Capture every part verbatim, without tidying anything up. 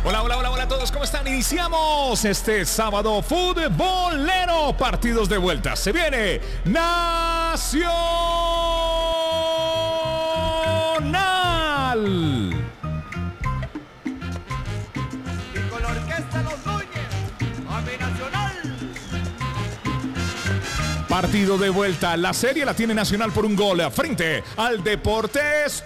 Hola, hola, hola, hola a todos, ¿cómo están? Iniciamos este sábado futbolero, partidos de vuelta. Se viene Nacional. Y con la orquesta Los Núñez, Ave Nacional. Partido de vuelta, la serie la tiene Nacional por un gol frente al Deportes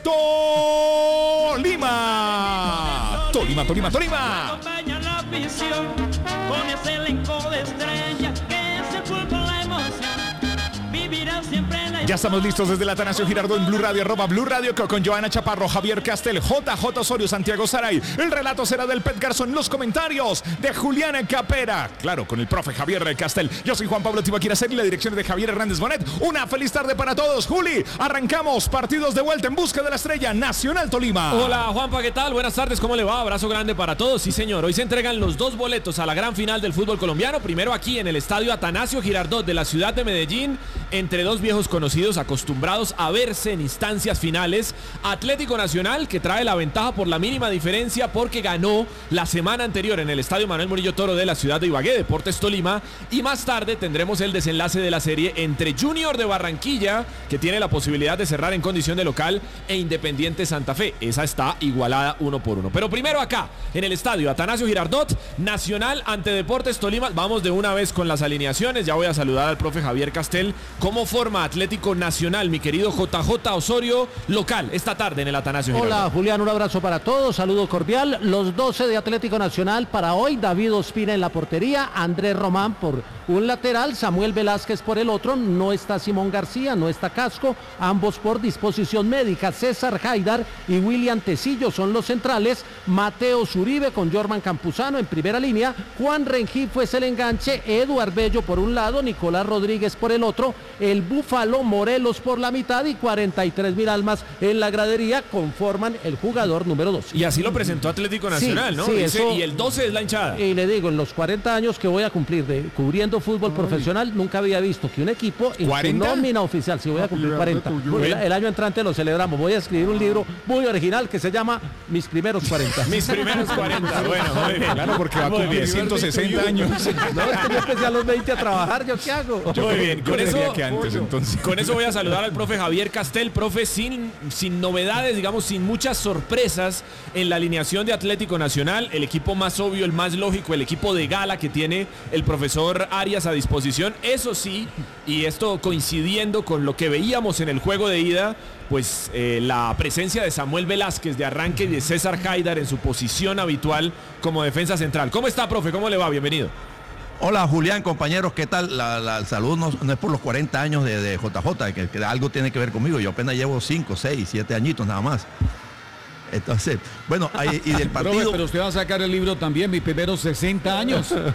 Tolima. Tolima, Tolima, Tolima. Acompaña la visión con ese elenco de estrellas que es el fútbol, la emoción. Vivirá siempre en la Ya estamos listos desde el Atanasio Girardot en Blue Radio, arroba Blue Radio, con Joana Chaparro, Javier Castel, J J Osorio, Santiago Saray. El relato será del Pet Garzón, los comentarios de Julián Capera. Claro, con el profe Javier Castel. Yo soy Juan Pablo Tibaquira Segui, la dirección de Javier Hernández Bonet. Una feliz tarde para todos. Juli, arrancamos partidos de vuelta en busca de la estrella Nacional Tolima. Hola Juanpa, ¿qué tal? Buenas tardes, ¿cómo le va? Abrazo grande para todos. Sí señor, hoy se entregan los dos boletos a la gran final del fútbol colombiano. Primero aquí en el estadio Atanasio Girardot de la ciudad de Medellín, entre dos viejos conocidos acostumbrados a verse en instancias finales. Atlético Nacional, que trae la ventaja por la mínima diferencia porque ganó la semana anterior en el estadio Manuel Murillo Toro de la ciudad de Ibagué, Deportes Tolima. Y más tarde tendremos el desenlace de la serie entre Junior de Barranquilla, que tiene la posibilidad de cerrar en condición de local, e Independiente Santa Fe. Esa está igualada uno por uno. Pero primero acá, en el estadio Atanasio Girardot, Nacional ante Deportes Tolima. Vamos de una vez con las alineaciones. Ya voy a saludar al profe Javier Castel. ¿Cómo forma Atlético Nacional, mi querido J J Osorio, local esta tarde en el Atanasio Girardot? Hola Julián, un abrazo para todos, saludo cordial. Los doce de Atlético Nacional para hoy: David Ospina en la portería, Andrés Román por un lateral, Samuel Velázquez por el otro, no está Simón García, no está Casco, ambos por disposición médica. César Haidar y William Tecillo son los centrales, Mateo Zuribe con Jorman Campuzano en primera línea, Juan Rengifo es el enganche, Eduard Bello por un lado, Nicolás Rodríguez por el otro, el Búfalo Morelos por la mitad y cuarenta y tres mil almas en la gradería conforman el jugador número doce. Y así lo presentó Atlético Nacional, sí, ¿no? Sí, Dice, eso, y el doce es la hinchada. Y le digo, en los cuarenta años que voy a cumplir de cubriendo fútbol Ay. profesional, nunca había visto que un equipo en ¿cuarenta? Su nómina oficial, si voy a cumplir cuarenta, el, el año entrante lo celebramos, voy a escribir un libro muy original que se llama Mis primeros cuarenta. Mis primeros cuarenta, bueno, muy bien. Claro, porque va a cumplir ciento sesenta años. No, es que yo empecé a los veinte a trabajar, ¿yo qué hago? Muy bien, con eso, que antes, entonces. con eso voy a saludar al profe Javier Castel, profe, sin, sin novedades, digamos, sin muchas sorpresas en la alineación de Atlético Nacional, el equipo más obvio, el más lógico, el equipo de gala que tiene el profesor Arias a disposición. Eso sí, y esto coincidiendo con lo que veíamos en el juego de ida, pues eh, la presencia de Samuel Velázquez de arranque y de César Haidar en su posición habitual como defensa central. ¿Cómo está, profe? ¿Cómo le va? Bienvenido. Hola Julián, compañeros, ¿qué tal? La, la, el saludo no, no es por los cuarenta años de, de J J, que, que algo tiene que ver conmigo. Yo apenas llevo cinco, seis, siete añitos nada más. Entonces, bueno, ahí, y del partido... Profe, pero usted va a sacar el libro también, mis primeros sesenta años. ¿O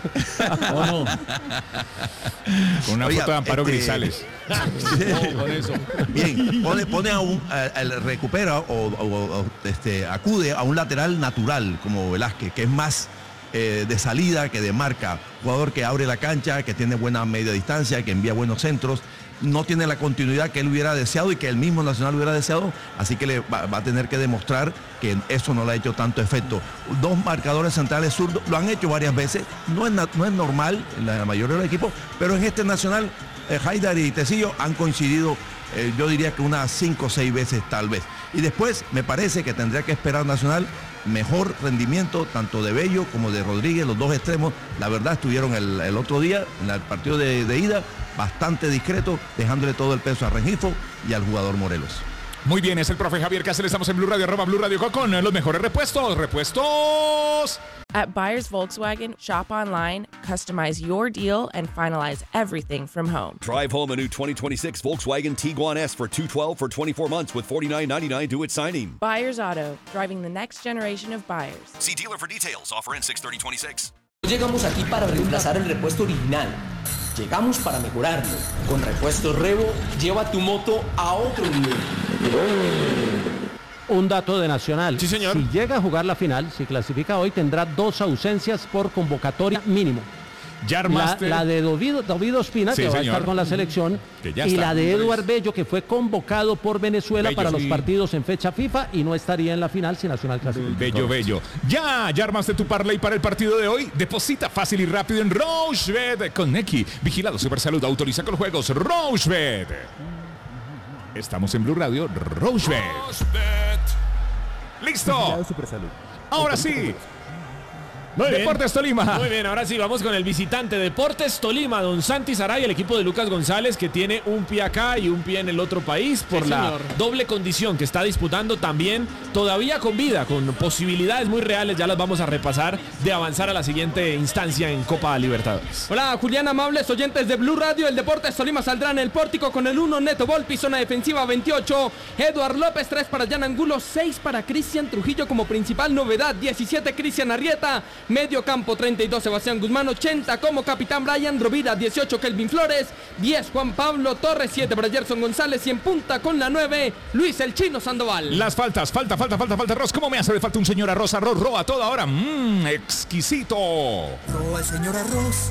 no? Con una Oiga, foto de Amparo este... Grisales. No, con eso. Bien, pone, pone a un, a, a, recupera o, o, o este, acude a un lateral natural como Velázquez, que es más eh, de salida que de marca. Jugador que abre la cancha, que tiene buena media distancia, que envía buenos centros. No tiene la continuidad que él hubiera deseado y que el mismo Nacional hubiera deseado, así que le va, va a tener que demostrar que eso no le ha hecho tanto efecto. Dos marcadores centrales zurdos, lo han hecho varias veces, no es, no es normal en la mayoría de los equipos, pero en este Nacional, eh, Haidar y Tecillo han coincidido, eh, yo diría que unas cinco o seis veces tal vez. Y después me parece que tendría que esperar Nacional mejor rendimiento tanto de Bello como de Rodríguez, los dos extremos. La verdad estuvieron el, el otro día en el partido de, de ida bastante discreto, dejándole todo el peso a Rengifo y al jugador Morelos. Muy bien, es el profe Javier Castel. Estamos en Blue Radio, arroba Blue Radio con los mejores repuestos. ¡Repuestos! At Buyers Volkswagen, shop online, customize your deal, and finalize everything from home. Drive home a new twenty twenty-six Volkswagen Tiguan S for two hundred twelve for twenty-four months with forty-nine ninety-nine due at signing. Buyers Auto, driving the next generation of buyers. See dealer for details. Offer ends six thirty twenty-six. Llegamos aquí para reemplazar el repuesto original. Llegamos para mejorarlo. Con Repuestos Revo, lleva tu moto a otro nivel. Un dato de Nacional. Sí, señor. Si llega a jugar la final, si clasifica hoy, tendrá dos ausencias por convocatoria mínimo. La, Yarmaster. la de David, David Ospina, Sí, que va señor. a estar con la selección, Que ya y está. la de Eduard Bello, que fue convocado por Venezuela Bello, para los sí. partidos en fecha FIFA y no estaría en la final si Nacional clasifica. Bello, bello. Ya, ya armaste tu parlay para el partido de hoy. Deposita fácil y rápido en Rochebet con Neki. Vigilado Supersalud, autoriza con juegos. Rochebet. Estamos en Blue Radio. Rochebet. Listo. Ahora sí. Muy bien. Deportes Tolima. Muy bien, ahora sí, vamos con el visitante Deportes Tolima, don Santi Saray, el equipo de Lucas González, que tiene un pie acá y un pie en el otro país por Sí, la señor. doble condición que está disputando también, todavía con vida, con posibilidades muy reales, ya las vamos a repasar, de avanzar a la siguiente instancia en Copa Libertadores. Hola, Julián, amables oyentes de Blue Radio. El Deportes Tolima saldrá en el pórtico con el uno Neto Volpi, zona defensiva veintiocho. Eduard López, tres para Jan Angulo, seis para Cristian Trujillo como principal novedad. diecisiete Cristian Arrieta. Medio campo treinta y dos Sebastián Guzmán, ochenta como capitán Brian Rovira, dieciocho Kelvin Flores, diez Juan Pablo Torres, siete para Gerson González y en punta con la nueve Luis el Chino Sandoval. Las faltas, falta, falta, falta, falta arroz. ¿Cómo me hace de falta un señor arroz? Arroz, roa toda hora. Mmm, exquisito. Roa el señor arroz.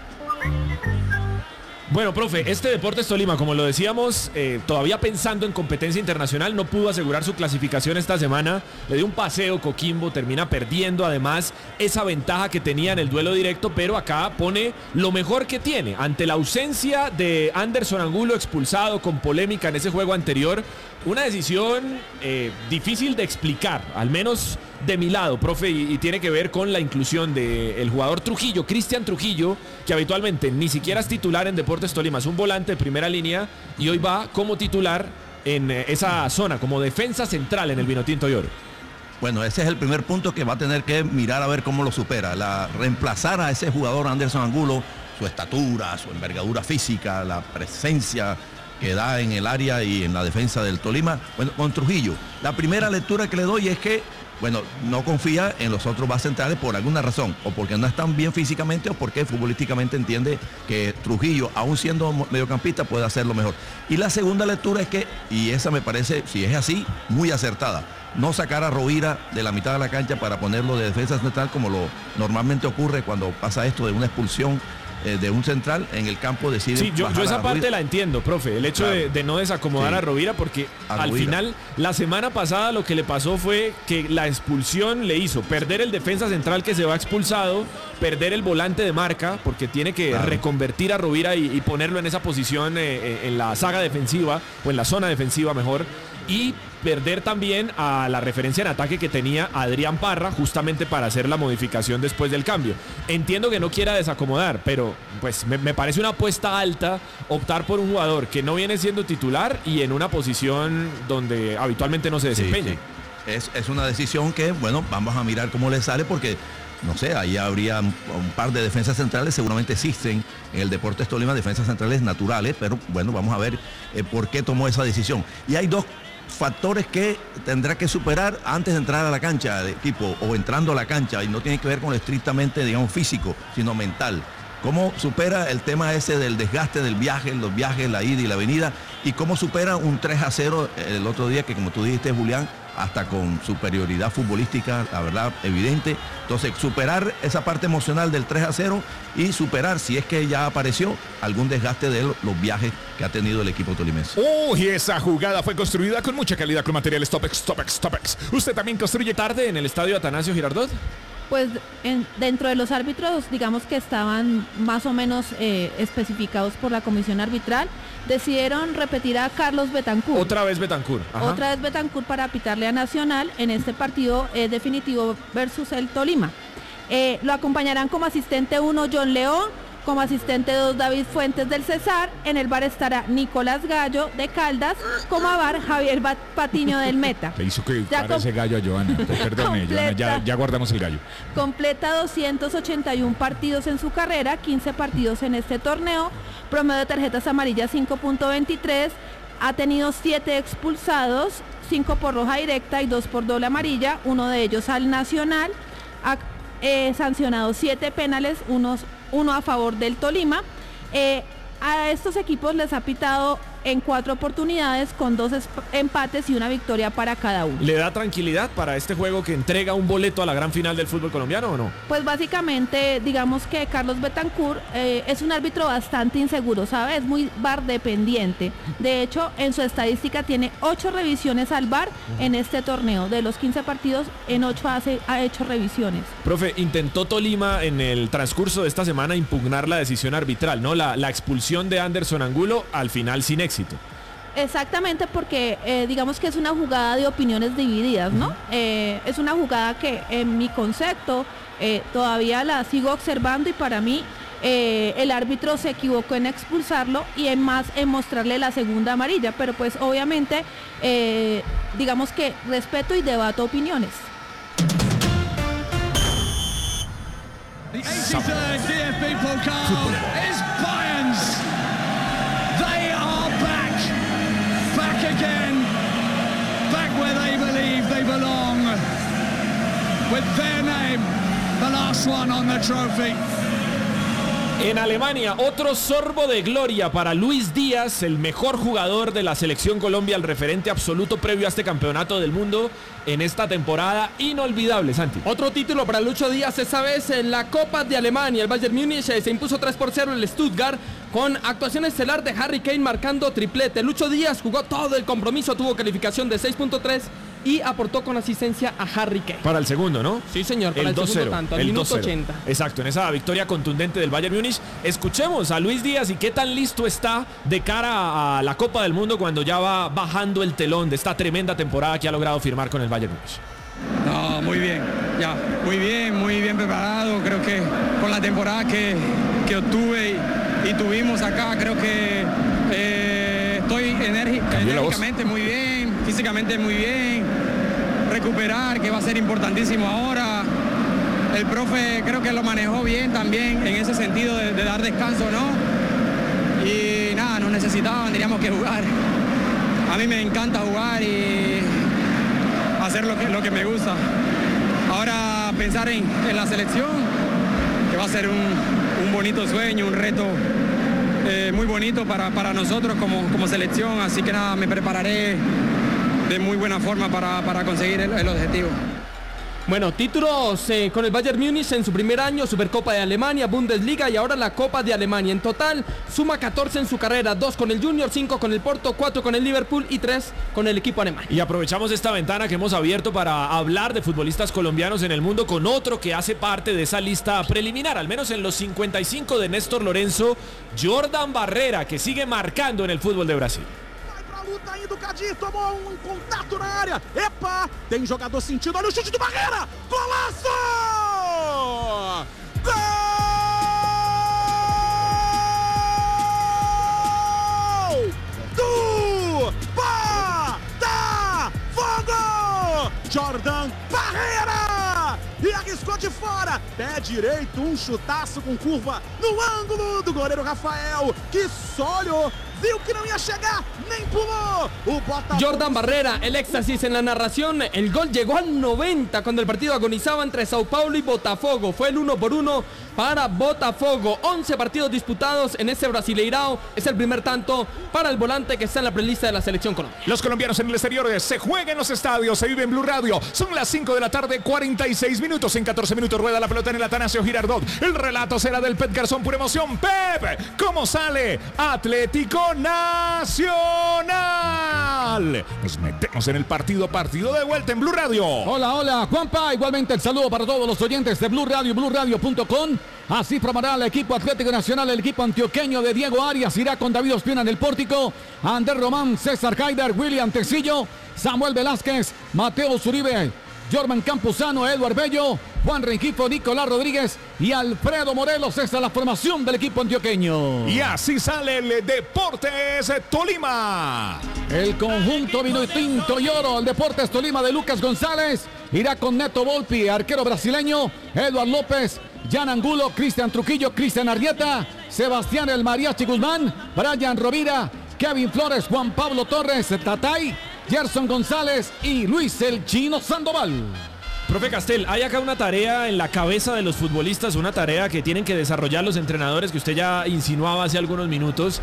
Bueno, profe, este Deportes Tolima, como lo decíamos, eh, todavía pensando en competencia internacional, no pudo asegurar su clasificación esta semana. Le dio un paseo Coquimbo, termina perdiendo además esa ventaja que tenía en el duelo directo, pero acá pone lo mejor que tiene. Ante la ausencia de Anderson Angulo expulsado con polémica en ese juego anterior, una decisión eh, difícil de explicar, al menos de mi lado, profe, y, y tiene que ver con la inclusión del jugador Trujillo, Cristian Trujillo, que habitualmente ni siquiera es titular en Deportes Tolima, es un volante de primera línea y hoy va como titular en eh, esa zona, como defensa central en el Vinotinto y Oro. Bueno, ese es el primer punto que va a tener que mirar a ver cómo lo supera. La, reemplazar a ese jugador Anderson Angulo, su estatura, su envergadura física, la presencia que da en el área y en la defensa del Tolima. Bueno, con Trujillo, la primera lectura que le doy es que, bueno, no confía en los otros bases centrales por alguna razón, o porque no están bien físicamente o porque futbolísticamente entiende que Trujillo, aún siendo mediocampista, puede hacerlo mejor. Y la segunda lectura es que, y esa me parece, si es así, muy acertada, no sacar a Rovira de la mitad de la cancha para ponerlo de defensa central como lo normalmente ocurre cuando pasa esto de una expulsión eh, de un central en el campo. Decide Sí, yo, yo esa parte la entiendo, profe, el hecho Claro. de, de no desacomodar Sí. a Rovira, porque A al Rovira. final, la semana pasada lo que le pasó fue que la expulsión le hizo perder el defensa central que se va expulsado, perder el volante de marca, porque tiene que Claro. reconvertir a Rovira y, y ponerlo en esa posición eh, eh, en la saga defensiva, o en la zona defensiva mejor, y perder también a la referencia en ataque que tenía Adrián Parra, justamente para hacer la modificación después del cambio. Entiendo que no quiera desacomodar, pero pues me, me parece una apuesta alta optar por un jugador que no viene siendo titular y en una posición donde habitualmente no se desempeña. Sí, sí. Es, es una decisión que, bueno, vamos a mirar cómo le sale porque, no sé, ahí habría un, un par de defensas centrales, seguramente existen en el Deportes Tolima defensas centrales naturales, pero bueno, vamos a ver eh, por qué tomó esa decisión. Y hay dos factores que tendrá que superar antes de entrar a la cancha de equipo o entrando a la cancha, y no tiene que ver con lo estrictamente, digamos, físico, sino mental. ¿Cómo supera el tema ese del desgaste del viaje, los viajes, la ida y la venida? ¿Y cómo supera un tres a cero el otro día, que como tú dijiste, Julián, hasta con superioridad futbolística, la verdad, evidente? Entonces, superar esa parte emocional del tres a cero y superar, si es que ya apareció, algún desgaste de los viajes que ha tenido el equipo tolimense. Uy, esa jugada fue construida con mucha calidad con materiales Topex, Topex, Topex. ¿Usted también construye tarde en el estadio Atanasio Girardot? Pues en- dentro de los árbitros, digamos que estaban más o menos eh, especificados por la comisión arbitral, decidieron repetir a Carlos Betancur. Otra vez Betancur. Ajá. Otra vez Betancur para pitarle a Nacional en este partido eh, definitivo versus el Tolima. Eh, lo acompañarán como asistente uno John León, como asistente dos David Fuentes del Cesar. En el bar estará Nicolás Gallo de Caldas, como a bar Javier Bat- Patiño del Meta. Le hizo que Ya para ese com- gallo a Joana. Perdone, Joana, ya, Completa. ya guardamos el gallo. Completa doscientos ochenta y uno partidos en su carrera, quince partidos en este torneo, promedio de tarjetas amarillas cinco punto veintitrés, ha tenido siete expulsados, cinco por roja directa y dos por doble amarilla, uno de ellos al Nacional, ha eh, sancionado siete penales, unos, uno a favor del Tolima. Eh, a estos equipos les ha pitado en cuatro oportunidades con dos empates y una victoria para cada uno. ¿Le da tranquilidad para este juego que entrega un boleto a la gran final del fútbol colombiano o no? Pues básicamente, digamos que Carlos Betancourt eh, es un árbitro bastante inseguro, ¿sabe? Es muy V A R dependiente. De hecho, en su estadística tiene ocho revisiones al V A R en este torneo. De los quince partidos, en ocho hace, ha hecho revisiones. Profe, intentó Tolima en el transcurso de esta semana impugnar la decisión arbitral, ¿no? La, la expulsión de Anderson Angulo, al final sin éxito. Exactamente, porque eh, digamos que es una jugada de opiniones divididas, ¿no? Eh, es una jugada que en mi concepto eh, todavía la sigo observando y para mí eh, el árbitro se equivocó en expulsarlo y en más en mostrarle la segunda amarilla, pero pues obviamente eh, digamos que respeto y debato opiniones. The eighty-third D F B Pokal is Bayern's. They are back, back again, back where they believe they belong, with their name, the last one on the trophy. En Alemania, otro sorbo de gloria para Luis Díaz, el mejor jugador de la Selección Colombia, el referente absoluto previo a este campeonato del mundo en esta temporada inolvidable, Santi. Otro título para Lucho Díaz, esta vez en la Copa de Alemania. El Bayern Múnich se impuso tres por cero el Stuttgart con actuación estelar de Harry Kane marcando triplete. Lucho Díaz jugó todo el compromiso, tuvo calificación de seis punto tres y aportó con asistencia a Harry Kane. Para el segundo, ¿no? Sí, señor, para el, el segundo tanto, al minuto ochenta. Exacto, en esa victoria contundente del Bayern Múnich. Escuchemos a Luis Díaz y qué tan listo está de cara a la Copa del Mundo cuando ya va bajando el telón de esta tremenda temporada que ha logrado firmar con el Bayern Múnich. No, muy bien, ya, muy bien, muy bien preparado. Creo que con la temporada que, que obtuve y, y tuvimos acá, creo que eh, estoy enérgicamente muy bien, físicamente muy bien. Recuperar, que va a ser importantísimo ahora. El profe creo que lo manejó bien también en ese sentido de, de dar descanso, ¿no? Y nada, nos necesitaban, teníamos que jugar. A mí me encanta jugar y hacer lo que, lo que me gusta. Ahora pensar en, en la selección, que va a ser un, un bonito sueño, un reto eh, muy bonito para, para nosotros como, como selección. Así que nada, me prepararé de muy buena forma para, para conseguir el, el objetivo. Bueno, títulos eh, con el Bayern Múnich en su primer año, Supercopa de Alemania, Bundesliga y ahora la Copa de Alemania. En total suma catorce en su carrera, dos con el Junior, cinco con el Porto, cuatro con el Liverpool y tres con el equipo alemán. Y aprovechamos esta ventana que hemos abierto para hablar de futbolistas colombianos en el mundo con otro que hace parte de esa lista preliminar, al menos en los cincuenta y cinco de Néstor Lorenzo, Jordan Barrera, que sigue marcando en el fútbol de Brasil. Luta indo, Cadir tomou um contato na área. Epa, tem jogador sentindo. Olha o chute do Barreira. Golaço! Gol do Botafogo! Jordan Barreira! E arriscou de fora. Pé direito, um chutaço com curva no ângulo do goleiro Rafael, que só olhou. Viu que no iba a llegar, ni puló. Jordan Barrera, el éxtasis en la narración. El gol llegó al noventa cuando el partido agonizaba entre Sao Paulo y Botafogo. Fue el uno por uno para Botafogo. once partidos disputados en este Brasileirao. Es el primer tanto para el volante que está en la prelista de la selección Colombia. Los colombianos en el exterior se juegan en los estadios, se vive en Blue Radio. Son las cinco de la tarde, cuarenta y seis minutos. En catorce minutos rueda la pelota en el Atanasio Girardot. El relato será del Pet Garzón, pura emoción. Pep, ¿cómo sale Atlético Nacional? Nos metemos en el partido, partido de vuelta en Blue Radio. Hola, hola, Juanpa. Igualmente el saludo para todos los oyentes de Blue Radio, blue radio punto com. Así formará el equipo Atlético Nacional, el equipo antioqueño de Diego Arias. Irá con David Ospina en el pórtico, Ander Román, César Haider, William Tecillo, Samuel Velázquez, Mateo Zuribe, Jorman Campuzano, Eduard Bello, Juan Rengifo, Nicolás Rodríguez y Alfredo Morelos. Esta es la formación del equipo antioqueño. Y así sale el Deportes Tolima. El conjunto vino y tinto y oro. El Deportes Tolima de Lucas González irá con Neto Volpi, arquero brasileño, Eduard López, Jan Angulo, Cristian Trujillo, Cristian Arrieta, Sebastián El Mariachi Guzmán, Brian Rovira, Kevin Flores, Juan Pablo Torres, Tatay, Gerson González y Luis El Chino Sandoval. Profe Castel, hay acá una tarea en la cabeza de los futbolistas, una tarea que tienen que desarrollar los entrenadores que usted ya insinuaba hace algunos minutos,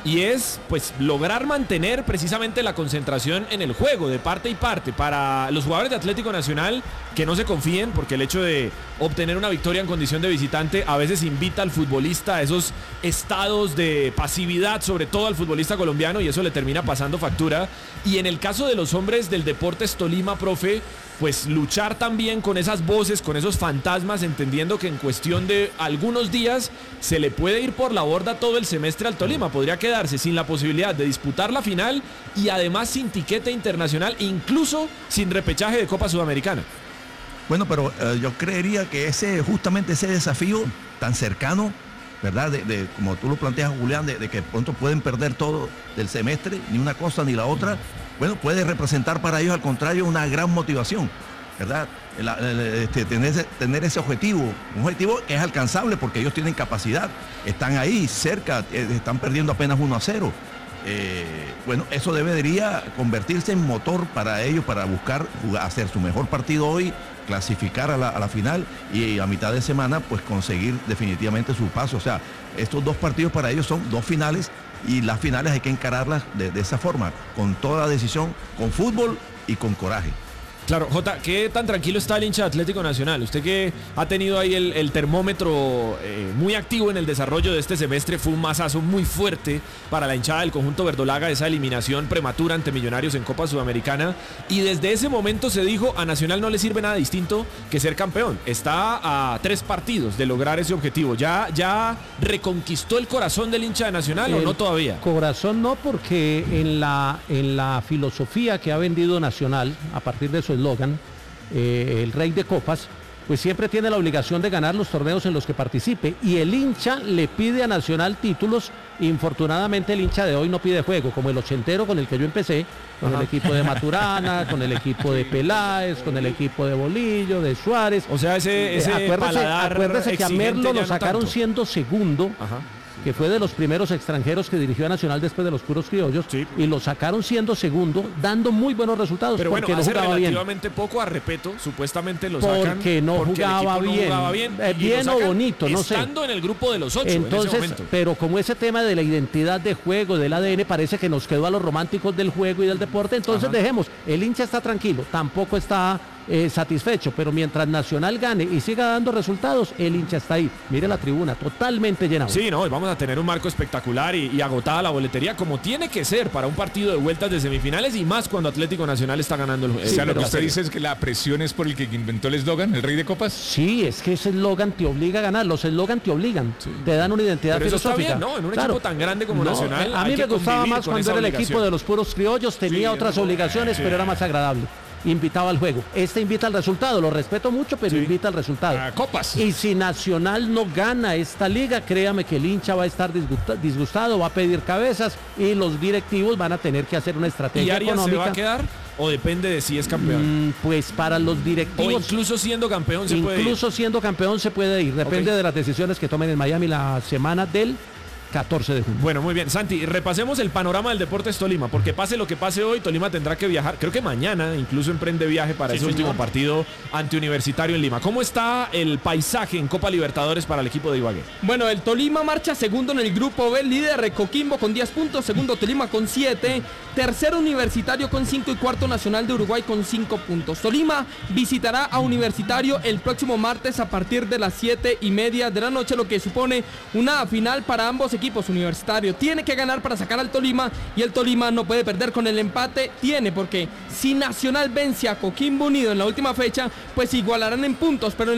y es pues lograr mantener precisamente la concentración en el juego de parte y parte. Para los jugadores de Atlético Nacional, que no se confíen, porque el hecho de obtener una victoria en condición de visitante a veces invita al futbolista a esos estados de pasividad, sobre todo al futbolista colombiano, y eso le termina pasando factura. Y en el caso de los hombres del Deportes Tolima, profe, pues luchar también con esas voces, con esos fantasmas, entendiendo que en cuestión de algunos días se le puede ir por la borda todo el semestre al Tolima. Podría quedarse sin la posibilidad de disputar la final y además sin tiquete internacional, incluso sin repechaje de Copa Sudamericana. Bueno, pero eh, yo creería que ese justamente ese desafío tan cercano, ¿verdad? De, de, como tú lo planteas, Julián, de, de que pronto pueden perder todo del semestre, ni una cosa ni la otra, bueno, puede representar para ellos al contrario una gran motivación, ¿verdad? El, el, este, tener, ese, tener ese objetivo, un objetivo que es alcanzable porque ellos tienen capacidad, están ahí cerca, eh, están perdiendo apenas uno a cero. Eh, bueno, eso debería convertirse en motor para ellos para buscar jugar, hacer su mejor partido hoy, clasificar a la, a la final y a mitad de semana pues conseguir definitivamente su paso. O sea, estos dos partidos para ellos son dos finales y las finales hay que encararlas de, de esa forma, con toda decisión, con fútbol y con coraje. Claro, Jota, ¿qué tan tranquilo está el hincha de Atlético Nacional? Usted que ha tenido ahí el, el termómetro eh, muy activo en el desarrollo de este semestre, fue un mazazo muy fuerte para la hinchada del conjunto verdolaga, esa eliminación prematura ante Millonarios en Copa Sudamericana, y desde ese momento se dijo, a Nacional no le sirve nada distinto que ser campeón. Está a tres partidos de lograr ese objetivo. ¿Ya, ya reconquistó el corazón del hincha de Nacional el o no todavía? Corazón no, porque en la, en la filosofía que ha vendido Nacional, a partir de su eslogan, eh, el rey de copas, pues siempre tiene la obligación de ganar los torneos en los que participe, y el hincha le pide a Nacional títulos. Infortunadamente el hincha de hoy no pide juego, como el ochentero con el que yo empecé, con Ajá. el equipo de Maturana, con el equipo de Peláez, con el equipo de Bolillo, de Suárez. O sea, ese, ese acuérdese, paladar acuérdese que a Merlo lo sacaron no siendo segundo. Ajá. Que fue de los primeros extranjeros que dirigió a Nacional después de los puros criollos, sí. y lo sacaron siendo segundo, dando muy buenos resultados. Pero porque bueno, hace no jugaba relativamente bien. poco a Repeto, supuestamente lo sacan porque no porque jugaba el bien, no jugaba bien, eh, bien o bonito, no sé. Estando en el grupo de los ocho. Entonces, en ese momento. Pero como ese tema de la identidad de juego, del A D N, parece que nos quedó a los románticos del juego y del deporte, entonces Ajá. dejemos. El hincha está tranquilo, tampoco está Eh, satisfecho, pero mientras Nacional gane y siga dando resultados, el hincha está ahí. Mire la tribuna, totalmente llena. Sí, no, vamos a tener un marco espectacular y, y agotada la boletería, como tiene que ser para un partido de vueltas de semifinales, y más cuando Atlético Nacional está ganando el juego. Sí, o sea, lo que usted dice es que la presión es por el que inventó el eslogan, el rey de copas. Sí, es que ese eslogan te obliga a ganar, los eslogan te obligan, sí. te dan una identidad pero filosófica. Eso está bien, ¿no? En un claro. equipo tan grande como no, Nacional. A mí hay me que gustaba más cuando era el obligación. equipo de los puros criollos, tenía sí, otras obligaciones, sí. pero era más agradable. Invitaba al juego. Este invita al resultado, lo respeto mucho, pero sí. invita al resultado. A copas. Y si Nacional no gana esta liga, créame que el hincha va a estar disgustado, va a pedir cabezas y los directivos van a tener que hacer una estrategia ¿Y Arias económica. se va a quedar o depende de si es campeón? Mm, pues para los directivos. O incluso siendo campeón se puede ir. Incluso siendo campeón se puede ir. Depende okay. de las decisiones que tomen en Miami la semana del catorce de junio. Bueno, muy bien. Santi, repasemos el panorama del Deportes Tolima, porque pase lo que pase hoy, Tolima tendrá que viajar, creo que mañana incluso emprende viaje para sí, ese último señor. partido ante Universitario en Lima. ¿Cómo está el paisaje en Copa Libertadores para el equipo de Ibagué? Bueno, el Tolima marcha segundo en el grupo B, líder Coquimbo con diez puntos, segundo Tolima con siete, tercero Universitario con cinco y cuarto Nacional de Uruguay con cinco puntos. Tolima visitará a Universitario el próximo martes a partir de las siete y media de la noche, lo que supone una final para ambos equipos. Universitario tiene que ganar para sacar al Tolima y el Tolima no puede perder. Con el empate tiene, porque si Nacional vence a Coquimbo Unido en la última fecha, pues igualarán en puntos, pero en